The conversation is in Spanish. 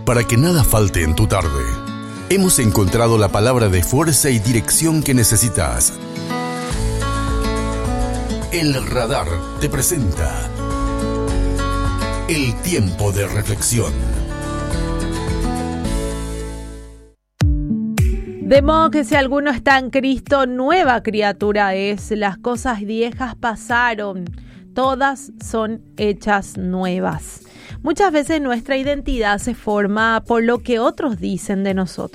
Para que nada falte en tu tarde, hemos encontrado la palabra de fuerza y dirección que necesitas. El Radar te presenta El Tiempo de Reflexión. De modo que si alguno está en Cristo, nueva criatura es. Las cosas viejas pasaron, todas son hechas nuevas. Muchas veces nuestra identidad se forma por lo que otros dicen de nosotros.